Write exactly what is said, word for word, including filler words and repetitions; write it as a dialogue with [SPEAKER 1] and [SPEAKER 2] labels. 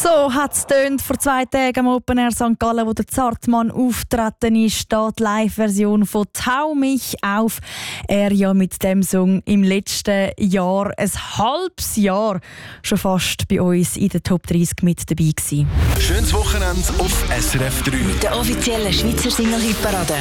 [SPEAKER 1] So hat es vor zwei Tagen am Open Air Sankt Gallen, wo der Zartmann auftreten ist, steht die Live-Version von «Tau mich auf». Er ja mit dem Song im letzten Jahr, ein halbes Jahr, schon fast bei uns in der Top dreißig mit dabei gewesen.
[SPEAKER 2] Schönes Wochenende auf S R F drei.
[SPEAKER 3] Der offizielle Schweizer Single-Hitparade.